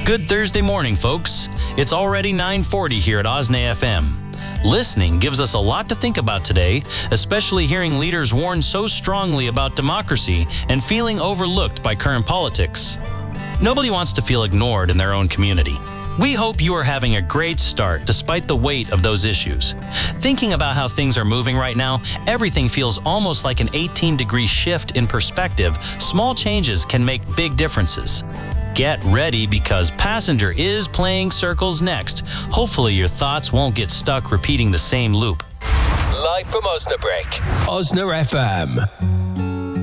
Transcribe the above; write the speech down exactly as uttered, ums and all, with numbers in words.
Good Thursday morning, folks. It's already nine forty here at Osnay F M. Listening gives us a lot to think about today, especially hearing leaders warn so strongly about democracy and feeling overlooked by current politics. Nobody wants to feel ignored in their own community. We hope you are having a great start despite the weight of those issues. Thinking about how things are moving right now, everything feels almost like an eighteen degree shift in perspective. Small changes can make big differences. Get ready because Passenger is playing circles next. Hopefully your thoughts won't get stuck repeating the same loop. Live from Osnabrück, Osna F M.